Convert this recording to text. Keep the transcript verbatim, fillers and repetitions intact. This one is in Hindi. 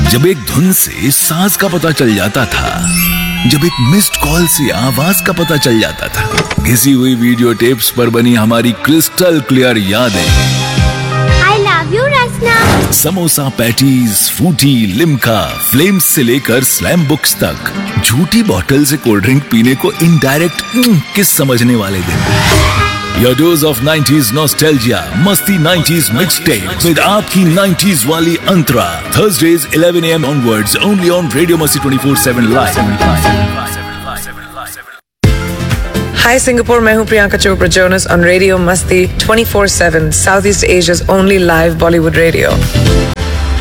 जब एक धुन से सांस का पता चल जाता था, जब एक मिस्ड कॉल से आवाज का पता चल जाता था, घिसी हुई वीडियो टेप्स पर बनी हमारी क्रिस्टल क्लियर यादें। I love you Rachna. Samosa patties, Frooti, Limca, flames से लेकर स्लैम बुक्स तक, झूठी बोतल से कोल्ड ड्रिंक पीने को इनडायरेक्ट किस समझने वाले दिन। Your dose of nineties nostalgia, Masti nineties mixtape with आपकी nineties वाली अंतरा. Thursdays eleven a m onwards, only on Radio Masti twenty-four seven live. Hi Singapore, मैं हूँ Priyanka Chopra Jonas on Radio Masti twenty-four seven, Southeast Asia's only live Bollywood radio.